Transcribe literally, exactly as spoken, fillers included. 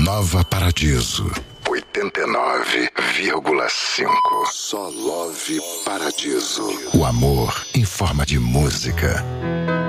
Nova Paradiso. oitenta e nove vírgula cinco. Só Love Paradiso. O amor em forma de música.